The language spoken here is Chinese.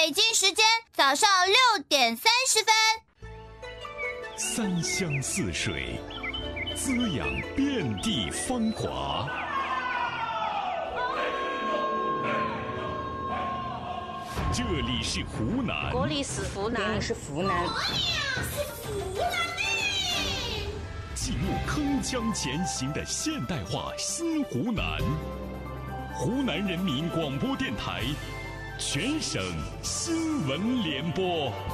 北京时间早上6:30。 三湘四水，滋养遍地芳华。这里是湖南， 国里是湖南， 这里是湖南， 记录铿锵前行的现代化新湖南。湖南人民广播电台全省新闻联播。